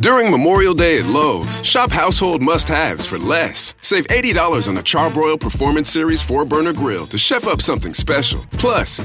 During Memorial Day at Lowe's, shop household must-haves for less. Save $80 on a Charbroil Performance Series 4-burner grill to chef up something special. Plus,